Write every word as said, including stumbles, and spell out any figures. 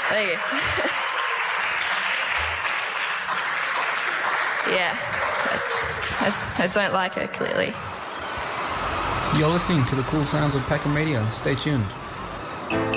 There you go. Yeah. I, I don't like her, clearly. You're listening to the cool sounds of Peckham Radio. Stay tuned.